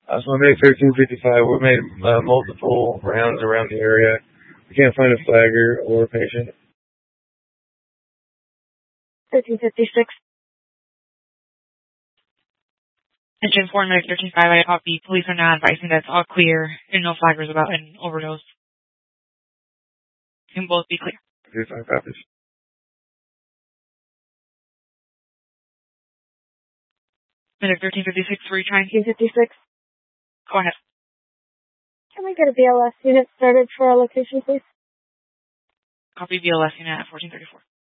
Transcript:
So I made 1355. We made multiple rounds around the area. We can't find a flagger or a patient. 1356. Engine 4 Medic 13-5, I copy. Police are now advising that it's all clear and no flaggers about an overdose. Can both be clear. 35 copies. Medic 1356, were you trying? 1356. Go ahead. Can we get a BLS unit started for our location, please? Copy BLS unit at 1434.